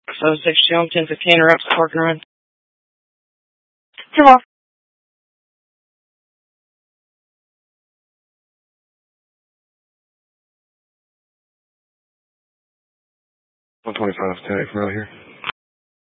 So 62, 1015, reps, working around. 2 more. $125 tag from out here.